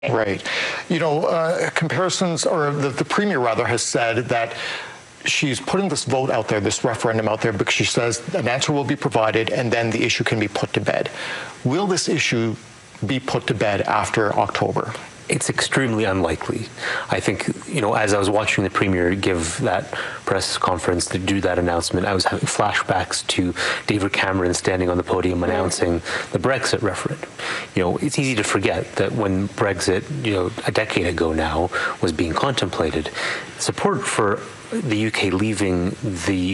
Right. Comparisons, or the Premier rather, has said that she's putting this vote out there, this referendum out there, because she says an answer will be provided and then the issue can be put to bed. Will this issue be put to bed after October? It's extremely unlikely. I think, as I was watching the Premier give that press conference to do that announcement, I was having flashbacks to David Cameron standing on the podium announcing the Brexit referendum. It's easy to forget that when Brexit, a decade ago now, was being contemplated, support for the UK leaving the